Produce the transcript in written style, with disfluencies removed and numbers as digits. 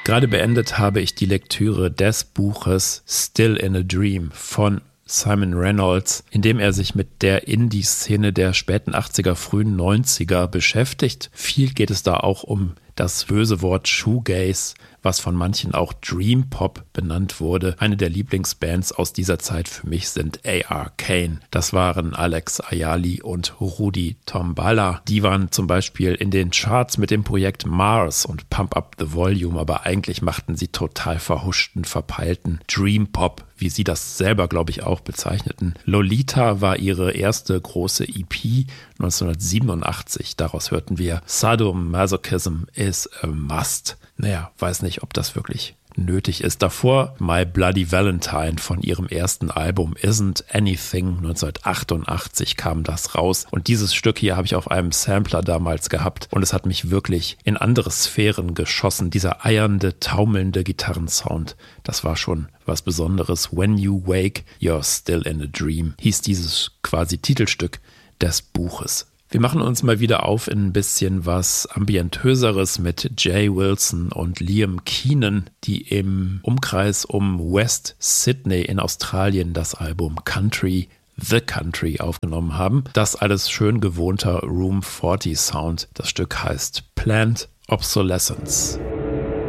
Gerade beendet habe ich die Lektüre des Buches Still in a Dream von Simon Reynolds, in dem er sich mit der Indie-Szene der späten 80er, frühen 90er beschäftigt. Viel geht es da auch um das böse Wort Shoegaze, was von manchen auch Dream Pop benannt wurde. Eine der Lieblingsbands aus dieser Zeit für mich sind A.R. Kane. Das waren Alex Ayali und Rudy Tombala. Die waren zum Beispiel in den Charts mit dem Projekt Mars und Pump Up the Volume, aber eigentlich machten sie total verhuschten, verpeilten Dream Pop, wie sie das selber, glaube ich, auch bezeichneten. Lolita war ihre erste große EP 1987. Daraus hörten wir Sadomasochism is a Must. Naja, weiß nicht, ob das wirklich nötig ist. Davor My Bloody Valentine von ihrem ersten Album Isn't Anything 1988 kam das raus. Und dieses Stück hier habe ich auf einem Sampler damals gehabt und es hat mich wirklich in andere Sphären geschossen. Dieser eiernde, taumelnde Gitarrensound, das war schon was Besonderes. When You Wake, You're Still in a Dream hieß dieses quasi Titelstück des Buches. Wir machen uns mal wieder auf in ein bisschen was Ambientöseres mit Jay Wilson und Liam Keenan, die im Umkreis um West Sydney in Australien das Album Country The Country aufgenommen haben. Das alles schön gewohnter Room 40 Sound. Das Stück heißt Planned Obsolescence.